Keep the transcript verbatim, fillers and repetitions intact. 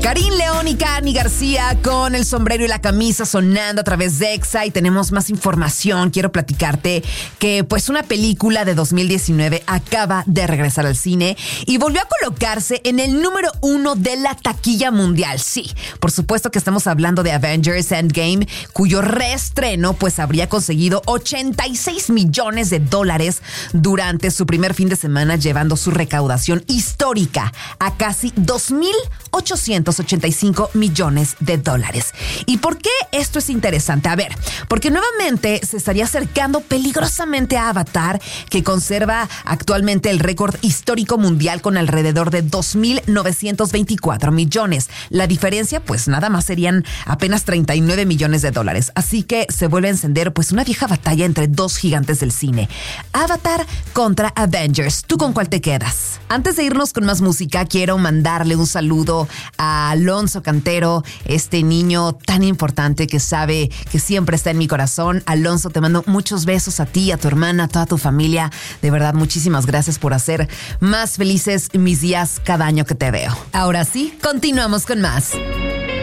Karim León y Cani García con el sombrero y la camisa sonando a través de Exa, y tenemos más información. Quiero platicarte que pues una película de dos mil diecinueve acaba de regresar al cine y volvió a colocarse en el número uno de la taquilla mundial. Sí, por supuesto que estamos hablando de Avengers Endgame, cuyo reestreno pues habría conseguido ochenta y seis millones de dólares durante su primer fin de semana, llevando su recaudación histórica a casi dos mil ochocientos ochenta y cinco millones de dólares. ¿Y por qué esto es interesante? A ver, porque nuevamente se estaría acercando peligrosamente a Avatar, que conserva actualmente el récord histórico mundial con alrededor de dos mil novecientos veinticuatro millones. La diferencia, pues nada más serían apenas treinta y nueve millones de dólares. Así que se vuelve a encender pues una vieja batalla entre dos gigantes del cine. Avatar contra Avengers. ¿Tú con cuál te quedas? Antes de irnos con más música, quiero mandarle un saludo a Alonso Cantero, este niño tan importante que sabe que siempre está en mi corazón. Alonso, te mando muchos besos a ti, a tu hermana, a toda tu familia. De verdad, muchísimas gracias por hacer más felices mis días cada año que te veo. Ahora sí, continuamos con más.